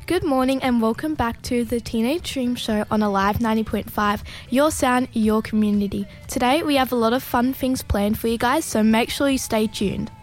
Good morning and welcome back to the Teenage Dream Show on Alive 90.5, your sound, your community. Today we have a lot of fun things planned for you guys, so make sure you stay tuned.